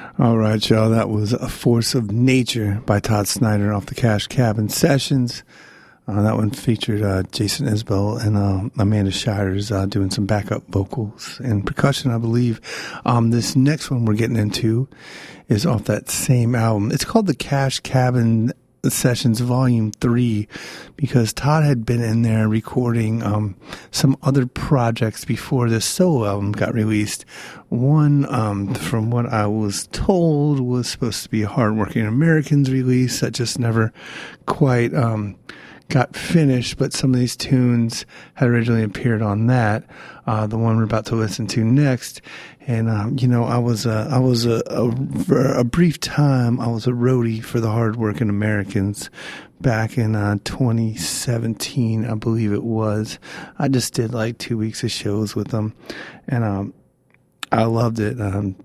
All right, y'all. That was A Force of Nature by Todd Snider off the Cash Cabin Sessions. That one featured Jason Isbell and Amanda Shires doing some backup vocals and percussion, I believe. This next one we're getting into is off that same album. It's called the Cash Cabin Sessions Volume 3 because Todd had been in there recording some other projects before this solo album got released. One, from what I was told, was supposed to be a Hardworking Americans release that just never quite got finished, but some of these tunes had originally appeared on that. The one we're about to listen to next. And, I was for a brief time, I was a roadie for the Hardworking Americans back in 2017, I believe it was. I just did like 2 weeks of shows with them, and I loved it.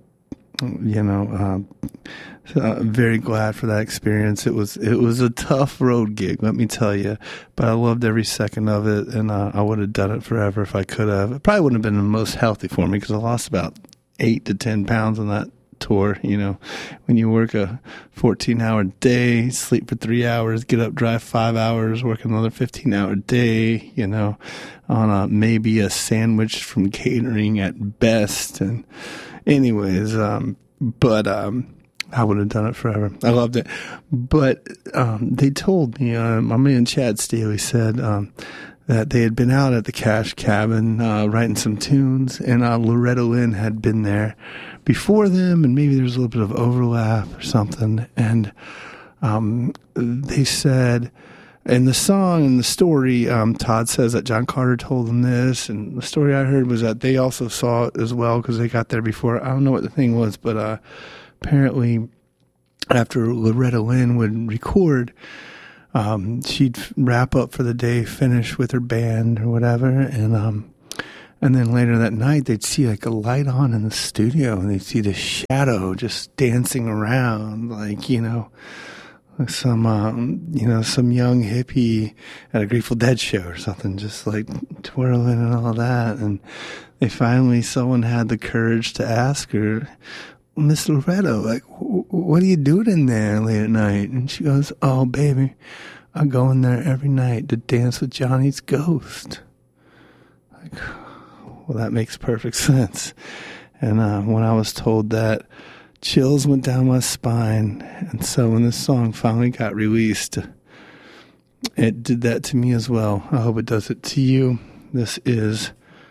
Very glad for that experience. It was a tough road gig, let me tell you, but I loved every second of it, and I would have done it forever if I could have. It probably wouldn't have been the most healthy for me because I lost about 8 to 10 pounds on that tour. When you work a 14-hour day, sleep for 3 hours, get up, drive 5 hours, work another 15-hour day, on maybe a sandwich from catering at best. And anyways, but I would have done it forever. I loved it. But they told me, my man Chad Staley said that they had been out at the Cash Cabin writing some tunes, and Loretta Lynn had been there before them, and maybe there was a little bit of overlap or something. And they said, in the song and the story, Todd says that John Carter told them this, and the story I heard was that they also saw it as well because they got there before. I don't know what the thing was, but apparently after Loretta Lynn would record, she'd wrap up for the day, finish with her band or whatever, and then later that night they'd see like a light on in the studio, and they'd see the shadow just dancing around, like some young hippie at a Grateful Dead show or something, just like twirling and all that. And someone had the courage to ask her, Miss Loretta, like, what are you doing in there late at night? And she goes, oh, baby, I go in there every night to dance with Johnny's ghost. Like, well, that makes perfect sense. And when I was told that, chills went down my spine. And so when this song finally got released, it did that to me as well. I hope it does it to you. This is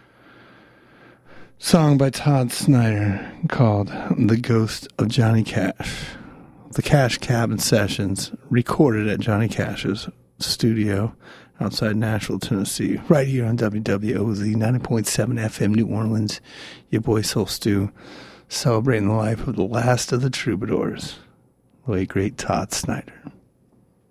song by Todd Snider called The Ghost of Johnny Cash. The Cash Cabin Sessions, recorded at Johnny Cash's studio outside Nashville, Tennessee, right here on WWOZ 90.7 FM New Orleans. Your boy Soul Stew, celebrating the life of the last of the troubadours, the late great Todd Snider.